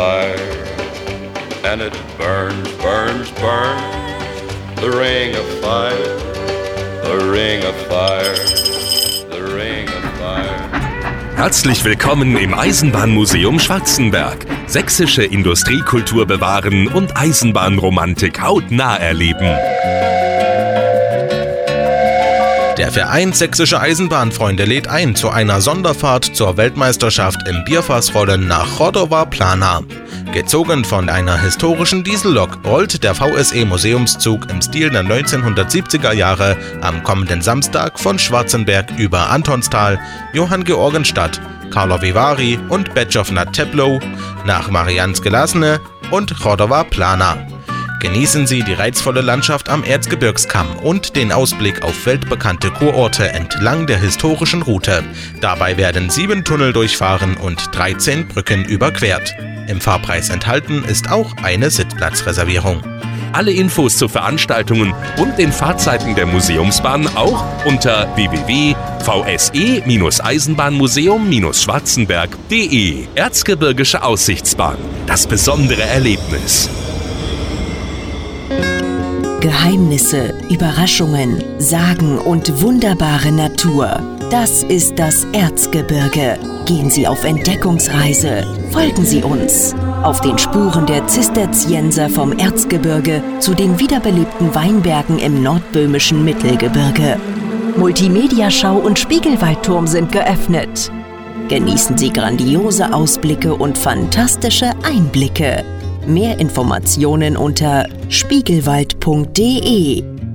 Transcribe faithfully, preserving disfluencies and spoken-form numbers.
fire, and it burns, burns, burns. The ring of fire, the ring of fire, the ring of fire. Herzlich willkommen im Eisenbahnmuseum Schwarzenberg. Sächsische Industriekultur bewahren und Eisenbahnromantik hautnah erleben. Der Verein Sächsische Eisenbahnfreunde lädt ein zu einer Sonderfahrt zur Weltmeisterschaft im Bierfassrollen nach Cordova Plana. Gezogen von einer historischen Diesellok rollt der V S E-Museumszug im Stil der neunzehnhundertsiebziger Jahre am kommenden Samstag von Schwarzenberg über Antonstal, Johann Georgenstadt, Karlovy Vary und Bečov nad Teplou nach Mariánske Lázně und Cordova Plana. Genießen Sie die reizvolle Landschaft am Erzgebirgskamm und den Ausblick auf weltbekannte Kurorte entlang der historischen Route. Dabei werden sieben Tunnel durchfahren und dreizehn Brücken überquert. Im Fahrpreis enthalten ist auch eine Sitzplatzreservierung. Alle Infos zu Veranstaltungen und den Fahrzeiten der Museumsbahn auch unter w w w punkt v s e eisenbahnmuseum schwarzenberg punkt d e. Erzgebirgische Aussichtsbahn. Das besondere Erlebnis. Geheimnisse, Überraschungen, Sagen und wunderbare Natur. Das ist das Erzgebirge. Gehen Sie auf Entdeckungsreise. Folgen Sie uns. Auf den Spuren der Zisterzienser vom Erzgebirge zu den wiederbelebten Weinbergen im nordböhmischen Mittelgebirge. Multimediaschau und Spiegelwaldturm sind geöffnet. Genießen Sie grandiose Ausblicke und fantastische Einblicke. Mehr Informationen unter spiegelwald punkt d e.